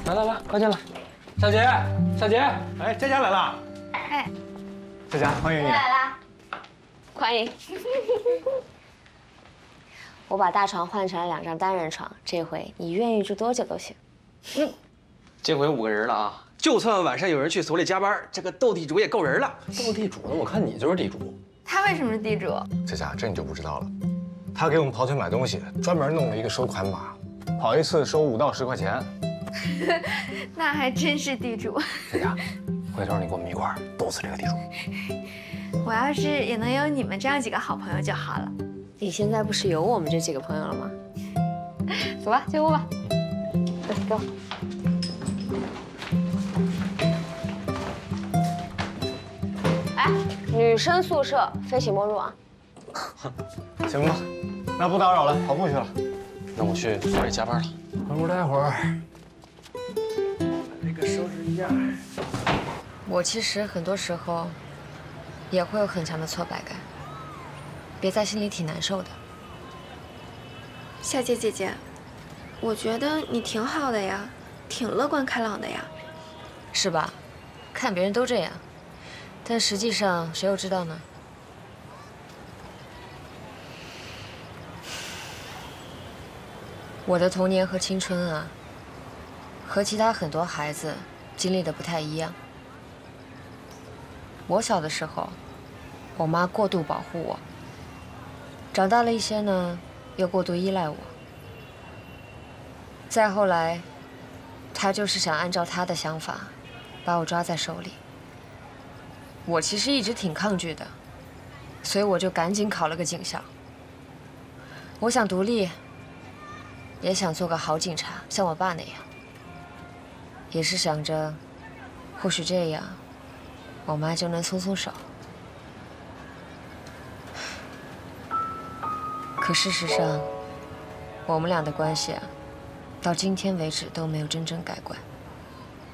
来来来，快进来。小杰，小杰， 哎，佳佳来了。 哎， 佳佳，欢迎你。 来啦，欢迎。我把大床换成了2张单人床，这回你愿意住多久都行。 这回5个人了啊！就算晚上有人去所里加班，这个斗地主也够人了。 斗地主呢？我看你就是地主。 他为什么是地主？ 佳佳，这你就不知道了。他给我们跑腿买东西，专门弄了一个收款码，跑一次收5到10块钱。 那还真是地主。 佳佳，回头你给我们一块儿斗死这个地主。 我要是也能有你们这样几个好朋友就好了。 你现在不是有我们这几个朋友了吗？走吧，进屋吧。走，给我。哎，女生宿舍非起莫入啊。 行吧，那不打扰了，跑步去了。 那我去所里加班了。 回屋待会儿。 这个收拾架。 我其实很多时候也会有很强的挫败感，憋在心里挺难受的。 夏姐姐姐，我觉得你挺好的呀，挺乐观开朗的呀。 是吧？看别人都这样，但实际上谁又知道呢？我的童年和青春啊，和其他很多孩子经历的不太一样。我小的时候，我妈过度保护我；长大了一些呢，又过度依赖我。再后来，她就是想按照她的想法，把我抓在手里。我其实一直挺抗拒的，所以我就赶紧考了个警校。我想独立，也想做个好警察，像我爸那样。也是想着，或许这样，我妈就能松松手。可事实上，我们俩的关系啊，到今天为止都没有真正改观。